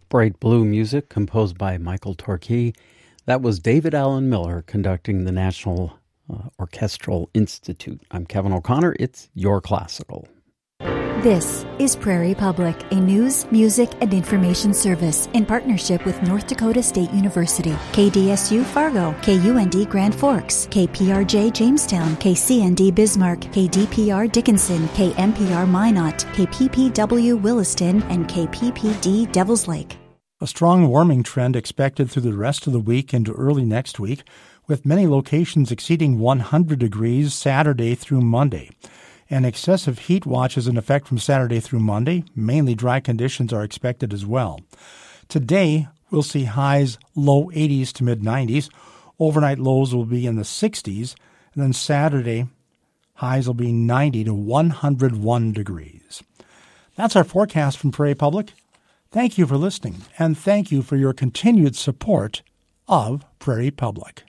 Bright Blue music composed by Michael Torquay. That was David Allen Miller conducting the National Orchestral Institute. I'm Kevin O'Connor. It's Your Classical. This is Prairie Public, a news, music, and information service in partnership with North Dakota State University, KDSU Fargo, KUND Grand Forks, KPRJ Jamestown, KCND Bismarck, KDPR Dickinson, KMPR Minot, KPPW Williston, and KPPD Devils Lake. A strong warming trend expected through the rest of the week into early next week, with many locations exceeding 100 degrees Saturday through Monday. An excessive heat watch is in effect from Saturday through Monday. Mainly dry conditions are expected as well. Today, we'll see highs low 80s to mid-90s. Overnight lows will be in the 60s. And then Saturday, highs will be 90 to 101 degrees. That's our forecast from Prairie Public. Thank you for listening, and thank you for your continued support of Prairie Public.